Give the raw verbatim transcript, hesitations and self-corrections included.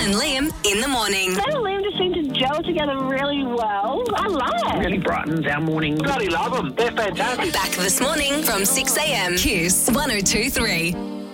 and Liam in the morning. Ben and Liam just seem to gel together really well. I love it. Really brightens our morning. Bloody love them. They're fantastic. Back this morning from six a.m. Kiss one oh two three.